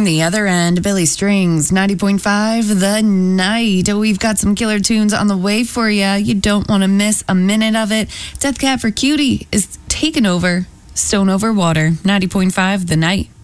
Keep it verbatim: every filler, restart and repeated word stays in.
from the other end, Billy Strings, ninety point five, The Night. We've got some killer tunes on the way for you. You don't want to miss a minute of it. Death Cab for Cutie is taking over Stone Over Water, ninety point five, The Night.